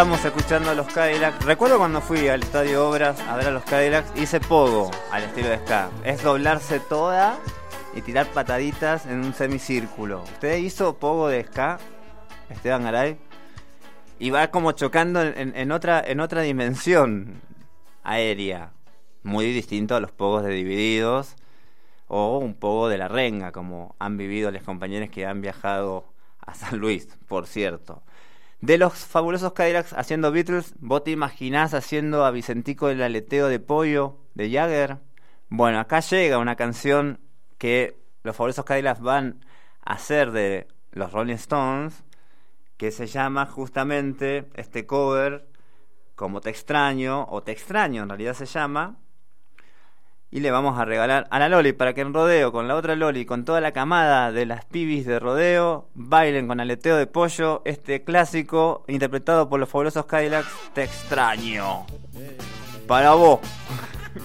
Estamos escuchando a los Cadillacs. Recuerdo cuando fui al Estadio Obras a ver a los Cadillacs, hice pogo al estilo de ska. Es doblarse toda y tirar pataditas en un semicírculo. ¿Usted hizo pogo de ska, Esteban Garay? Y va como chocando en otra dimensión aérea. Muy distinto a los pogos de Divididos o un pogo de la renga, como han vivido los compañeros que han viajado a San Luis, por cierto. De los fabulosos Cadillacs haciendo Beatles, ¿vos te imaginás haciendo a Vicentico el aleteo de pollo de Jagger? Bueno, acá llega una canción que los fabulosos Cadillacs van a hacer de los Rolling Stones, que se llama justamente este cover como Te extraño, o Te extraño en realidad se llama, y le vamos a regalar a la Loli para que en rodeo con la otra Loli, con toda la camada de las pibis de rodeo, bailen con aleteo de pollo este clásico interpretado por los fabulosos Cadillacs, Te extraño. Para vos.